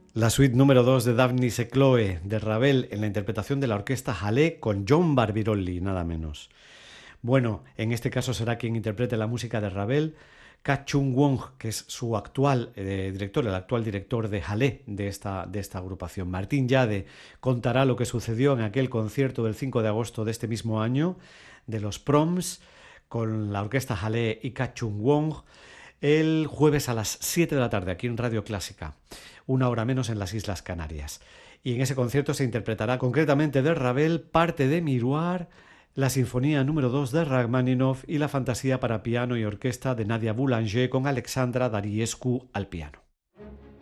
La suite número 2 de Daphnis e Chloe de Ravel en la interpretación de la orquesta Hallé con John Barbirolli, nada menos. Bueno, en este caso será quien interprete la música de Ravel, Ka Chung Wong, que es su actual director, el actual director de Hallé de esta agrupación. Martín Yade contará lo que sucedió en aquel concierto del 5 de agosto de este mismo año, de los Proms, con la orquesta Hallé y Ka Chung Wong, el jueves a las 7 de la tarde aquí en Radio Clásica, una hora menos en las Islas Canarias. Y en ese concierto se interpretará concretamente de Ravel parte de Miroir, la Sinfonía número 2 de Rachmaninoff y la Fantasía para piano y orquesta de Nadia Boulanger con Alexandra Dariescu al piano.